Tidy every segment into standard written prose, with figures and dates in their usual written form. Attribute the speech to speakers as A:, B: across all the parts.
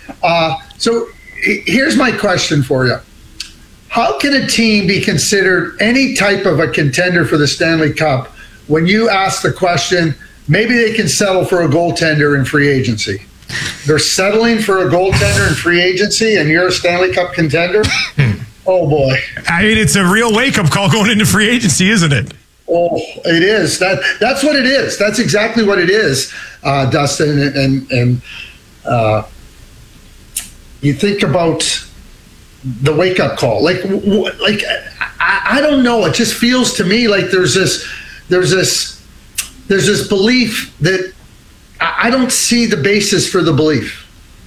A: So here's my question for you. How can a team be considered any type of a contender for the Stanley Cup when you ask the question, maybe they can settle for a goaltender in free agency? They're settling for a goaltender in free agency and you're a Stanley Cup contender? Oh, boy.
B: I mean, it's a real wake-up call going into free agency, isn't it?
A: Oh, it is. That's what it is. That's exactly what it is, Dustin. And you think about the wake-up call. I don't know. It just feels to me like there's this belief that I don't see the basis for the belief.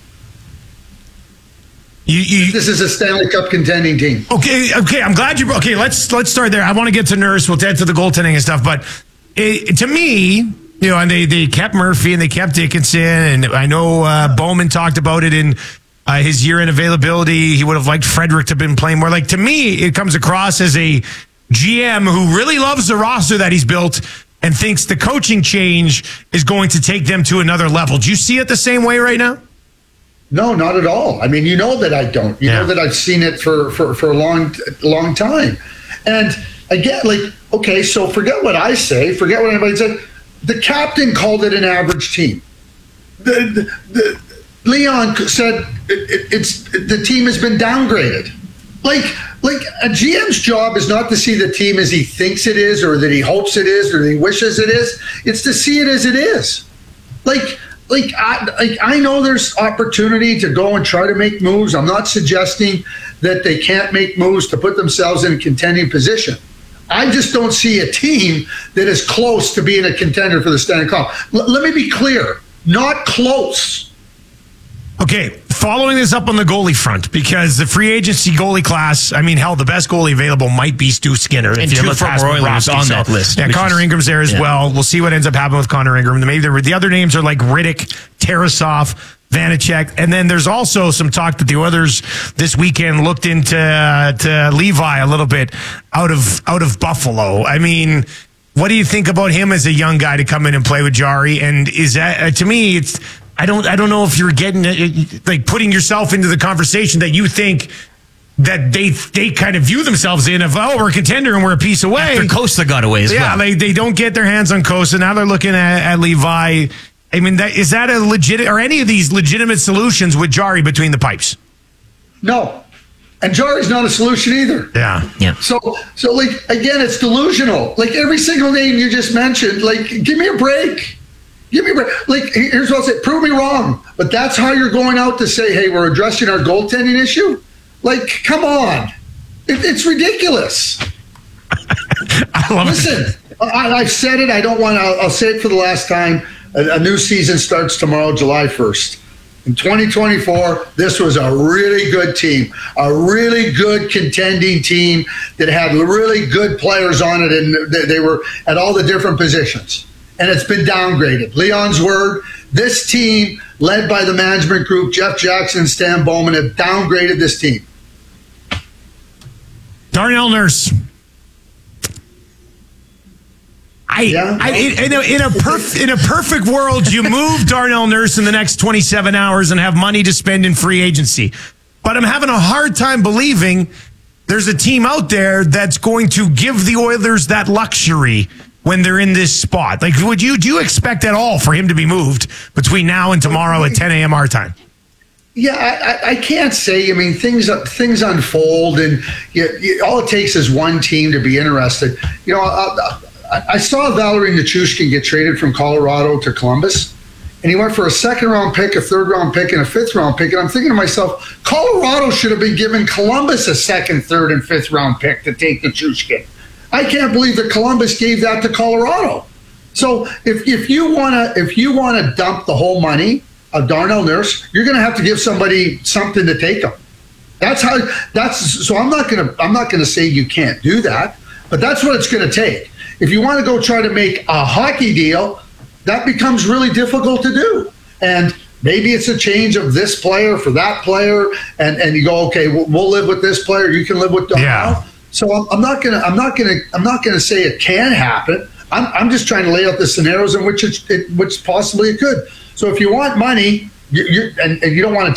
A: This is a Stanley Cup contending team.
B: Okay. I'm glad you. Okay, let's start there. I want to get to Nurse. We'll get to the goaltending and stuff. But to me, and they kept Murphy and they kept Dickinson, and I know Bowman talked about it in his year-end availability. He would have liked Frederick to have been playing more. Like, to me, it comes across as a GM who really loves the roster that he's built and thinks the coaching change is going to take them to another level. Do you see it the same way right now?
A: No, not at all. I mean, you know that I don't. You know that I've seen it for a long time. And again, okay, so forget what I say, forget what anybody said. The captain called it an average team. Leon said the team has been downgraded. Like a GM's job is not to see the team as he thinks it is, or that he hopes it is, or that he wishes it is. It's to see it as it is. I know there's opportunity to go and try to make moves. I'm not suggesting that they can't make moves to put themselves in a contending position. I just don't see a team that is close to being a contender for the Stanley Cup. Let me be clear, not close.
B: Okay, following this up on the goalie front, because the free agency goalie class, I mean, hell, the best goalie available might be Stu Skinner.
C: And two former Oilers on that list.
B: Yeah, Connor Ingram's there as well. We'll see what ends up happening with Connor Ingram. Maybe the other names are like Riddick, Tarasov, Vanacek. And then there's also some talk that the Oilers this weekend looked into Levi a little bit out of Buffalo. I mean, what do you think about him as a young guy to come in and play with Jari? And is that, to me, it's... I don't know if you're getting like putting yourself into the conversation that you think that they kind of view themselves in of, we're a contender and we're a piece away.
C: After Costa got away as well.
B: Yeah, they don't get their hands on Costa. Now they're looking at Levi. I mean, is that a legit, or any of these legitimate solutions with Jari between the pipes?
A: No. And Jari's not a solution either.
B: Yeah.
A: So again, it's delusional. Like every single name you just mentioned, give me a break. Give me a break. Here's what I'll say. Prove me wrong. But that's how you're going out to say, hey, we're addressing our goaltending issue? Come on. It's ridiculous.
B: I love
A: it. I've said it. I'll say it for the last time. A new season starts tomorrow, July 1st. In 2024, this was a really good team, a really good contending team that had really good players on it, and they were at all the different positions. And it's been downgraded. Leon's word, this team, led by the management group, Jeff Jackson and Stan Bowman, have downgraded this team.
B: Darnell Nurse. In a perfect world, you move Darnell Nurse in the next 27 hours and have money to spend in free agency. But I'm having a hard time believing there's a team out there that's going to give the Oilers that luxury when they're in this spot. Do you expect at all for him to be moved between now and tomorrow at 10 a.m. our time?
A: Yeah, I can't say. I mean, things unfold, and all it takes is one team to be interested. I saw Valeri Nichushkin get traded from Colorado to Columbus, and he went for a second-round pick, a third-round pick, and a fifth-round pick. And I'm thinking to myself, Colorado should have been giving Columbus a second, third, and fifth-round pick to take Nichushkin. I can't believe that Columbus gave that to Colorado. So if you want to dump the whole money of Darnell Nurse, you're going to have to give somebody something to take them. So I'm not going to say you can't do that, but that's what it's going to take. If you want to go try to make a hockey deal, that becomes really difficult to do. And maybe it's a change of this player for that player, and you go, okay, we'll live with this player. You can live with Darnell.
B: Yeah.
A: So I'm not gonna say it can happen. I'm just trying to lay out the scenarios in which possibly it could. So if you want money, and you don't want to